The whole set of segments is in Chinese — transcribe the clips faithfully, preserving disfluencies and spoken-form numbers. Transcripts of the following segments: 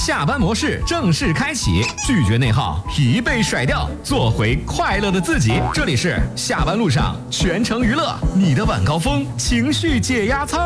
下班模式正式开启，拒绝内耗，疲惫甩掉，做回快乐的自己。这里是下班路上全程娱乐，你的晚高峰情绪解压舱。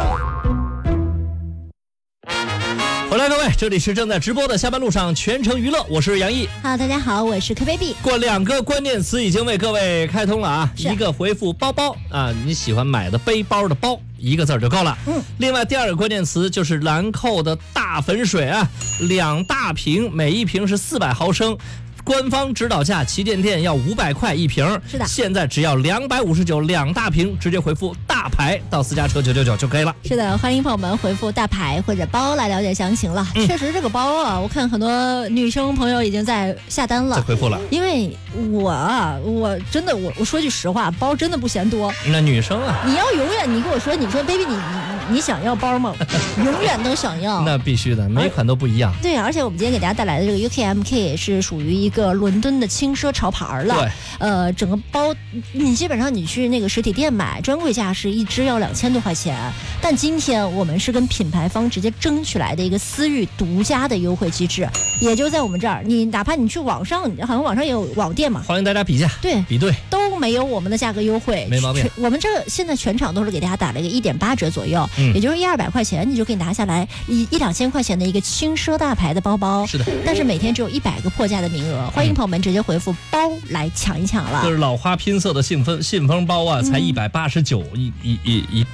回来各位，这里是正在直播的下班路上全程娱乐，我是杨毅。 好，大家好，我是 K baby。 过两个关键词已经为各位开通了啊， 是一个回复包包啊，你喜欢买的背包的包，一个字就够了。 嗯， 另外第二个关键词就是兰蔻的大粉水啊，两大瓶，每一瓶是四百毫升。官方指导价旗舰店要五百块一瓶， 是的， 现在只要两百五十九两大瓶，直接回复大牌到私家车九九九就可以了。 是的，欢迎朋友们回复大牌或者包来了解详情了。嗯、确实这个包啊，我看很多女生朋友已经在下单了， 在回复了。 因为我啊，我真的我我说句实话，包真的不嫌多。 那女生啊， 你要永远你跟我说，你说 baby 你你你想要包吗？永远都想要。 那必须的，每款都不一样。 对，而且我们今天给大家带来的这个 U K M K 是属于一个伦敦的轻奢潮牌了。 对， 呃，整个包你基本上你去那个实体店买，专柜价是一支要两千多块钱，但今天我们是跟品牌方直接争取来的一个私域独家的优惠机制，也就在我们这儿，你哪怕你去网上，好像网上也有网店嘛， 欢迎大家比价， 对， 比对都没有我们的价格优惠， 没毛病。 我们这现在全场都是给大家打了一个一点八折左右，嗯、也就是一二百块钱你就可以拿下来一一两千块钱的一个轻奢大牌的包包。 是的， 但是每天只有一百个破价的名额，欢迎朋友们直接回复包来抢一抢了。 就是老花拼色的信封信封包啊，才一百八十九一一一一。